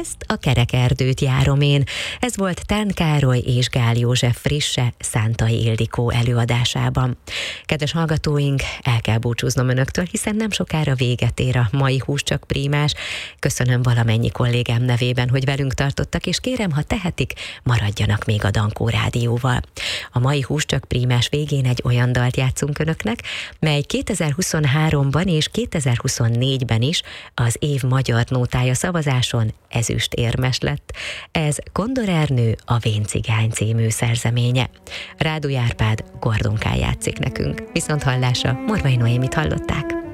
Ezt a Kerekerdőt járom én. Ez volt Tern Károly és Gál József frisse Szántai Ildikó előadásában. Kedves hallgatóink, el kell búcsúznom önöktől, hiszen nem sokára véget ér a mai Hús csak prímás. Köszönöm valamennyi kollégám nevében, hogy velünk tartottak, és kérem, ha tehetik, maradjanak még a Dankó Rádióval. A mai Hús csak prímás végén egy olyan dalt játszunk önöknek, mely 2023-ban és 2024-ben is az év magyar nótája szavazáson ezüstérmes lett. Ez Kondor Ernő, a Vén cigány című szerzeménye. Rádúj Árpád Gordonkán játszik nekünk. Viszont hallásra, Morvai Noémit hallották.